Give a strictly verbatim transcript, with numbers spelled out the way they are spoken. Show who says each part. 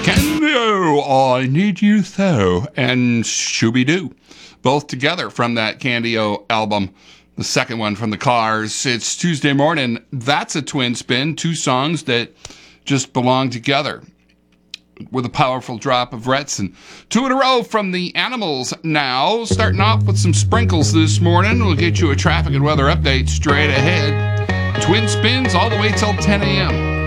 Speaker 1: Candy-O, I Need You So, and Shooby-Doo, both together from that Candy-O album, the second one from the Cars. It's Tuesday morning. That's a twin spin, two songs that just belong together with a powerful drop of Retson. Two in a row from the Animals now, starting off with some sprinkles this morning. We'll get you a traffic and weather update straight ahead. Twin spins all the way till ten a.m.